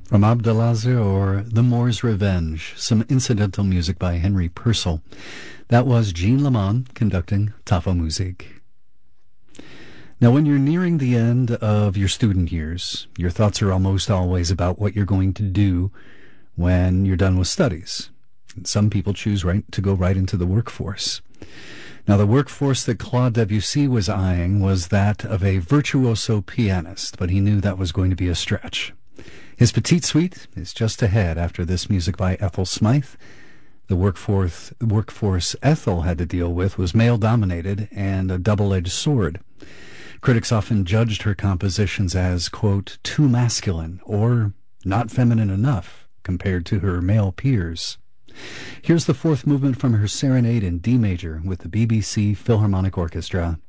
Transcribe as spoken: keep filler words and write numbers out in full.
From Abdelazar or The Moor's Revenge, some incidental music by Henry Purcell. That was Jean Lamont conducting Tafelmusik. Now, when you're nearing the end of your student years, your thoughts are almost always about what you're going to do when you're done with studies. And some people choose right to go right into the workforce. Now, the workforce that Claude Debussy was eyeing was that of a virtuoso pianist, but he knew that was going to be a stretch. His Petite Suite is just ahead after this music by Ethel Smythe. The workforce, workforce Ethel had to deal with was male-dominated and a double-edged sword. Critics often judged her compositions as, quote, too masculine or not feminine enough compared to her male peers. Here's the fourth movement from her Serenade in D major with the B B C Philharmonic Orchestra.